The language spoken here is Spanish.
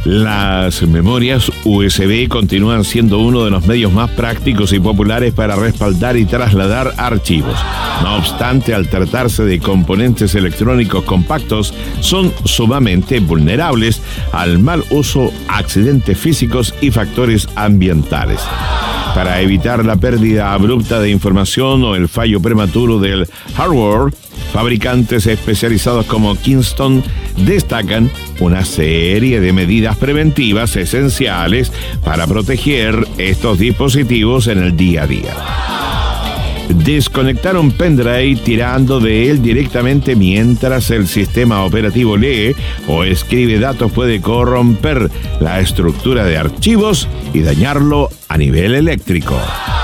Las memorias USB continúan siendo uno de los medios más prácticos y populares para respaldar y trasladar archivos. No obstante, al tratarse de componentes electrónicos compactos, son sumamente vulnerables al mal uso, accidentes físicos y factores ambientales. Para evitar la pérdida abrupta de información o el fallo prematuro del hardware, fabricantes especializados como Kingston destacan una serie de medidas preventivas esenciales para proteger estos dispositivos en el día a día. Desconectar un pendrive tirando de él directamente mientras el sistema operativo lee o escribe datos puede corromper la estructura de archivos y dañarlo a nivel eléctrico.